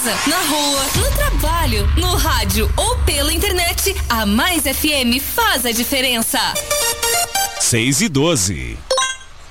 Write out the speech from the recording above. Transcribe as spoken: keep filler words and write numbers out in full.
casa, na rua, no trabalho, no rádio ou pela internet, a Mais F M faz a diferença. seis e doze.